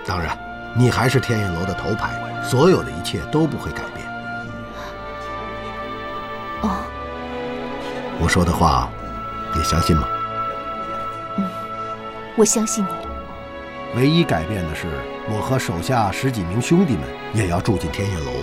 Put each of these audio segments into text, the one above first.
当然，你还是天焰楼的头牌，所有的一切都不会改变。 哦， 我说的话，你相信吗？ 我相信你。 唯一改变的是，我和手下10几名兄弟们也要住进天焰楼。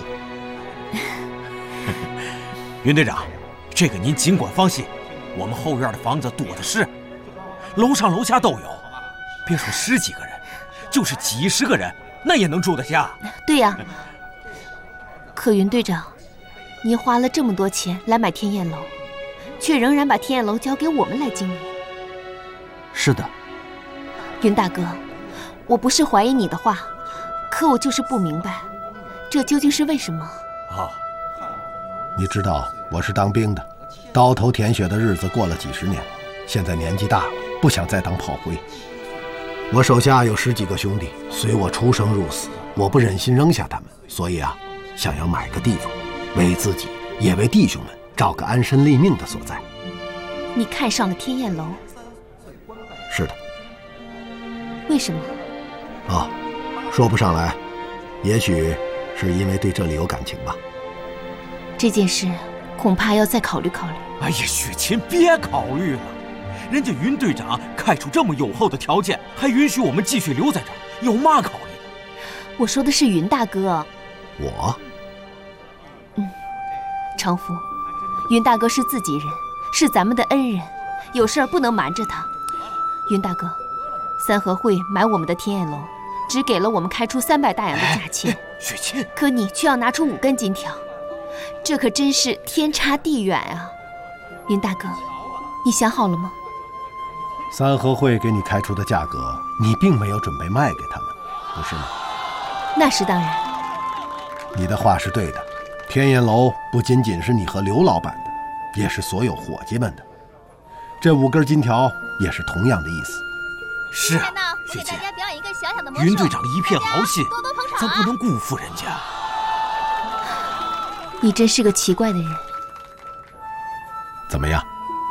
云队长，这个您尽管放心，我们后院的房子多的是，楼上楼下都有，别说10几个人，就是几十个人，那也能住得下。 对呀，可云队长，您花了这么多钱来买天焰楼，却仍然把天焰楼交给我们来经营。 是的， 云大哥，我不是怀疑你的话，可我就是不明白，这究竟是为什么？ 哦， 你知道我是当兵的，刀头舔血的日子过了几十年，现在年纪大了，不想再当炮灰。我手下有10几个兄弟，随我出生入死，我不忍心扔下他们，所以想要买个地方，为自己也为弟兄们找个安身立命的所在。 你看上了天焰楼？ 是的。 为什么？ 说不上来，也许是因为对这里有感情吧。 这件事恐怕要再考虑考虑。 哎呀，雪琴，别考虑了，人家云队长开出这么优厚的条件，还允许我们继续留在这儿，有嘛考虑的？ 我说的是云大哥。 我？ 常福，云大哥是自己人，是咱们的恩人，有事儿不能瞒着他。云大哥，三合会买我们的天焰楼，只给了我们开出300大洋的价钱。 雪琴， 可你却要拿出5根金条，这可真是天差地远啊！云大哥，你想好了吗？ 三合会给你开出的价格，你并没有准备卖给他们，不是吗？ 那是当然。 你的话是对的，天焰楼不仅仅是你和刘老板的，也是所有伙计们的。这5根金条也是同样的意思。 是啊，雪琴，云队长一片好心，咱不能辜负人家。 你真是个奇怪的人。 怎么样？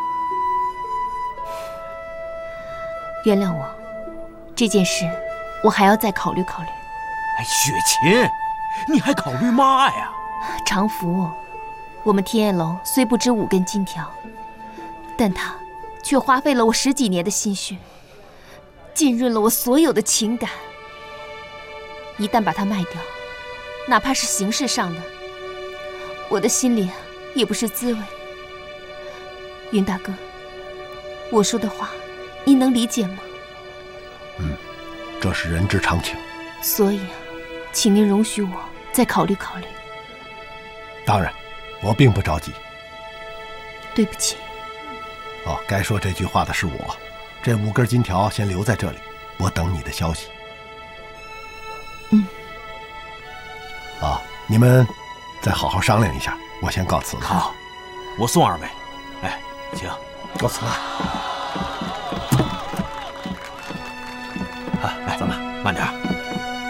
原谅我，这件事我还要再考虑考虑。 哎，雪琴，你还考虑嘛呀？ 常福，我们天焰楼虽不值5根金条，但它却花费了我10几年的心血，浸润了我所有的情感。一旦把它卖掉，哪怕是形式上的，我的心里也不是滋味。云大哥，我说的话您能理解吗？ 这是人之常情。 所以请您容许我再考虑考虑。 当然，我并不着急。 对不起。 该说这句话的是我。这5根金条先留在这里，我等你的消息。你们再好好商量一下，我先告辞了。 好，我送2位。哎，请。 告辞了。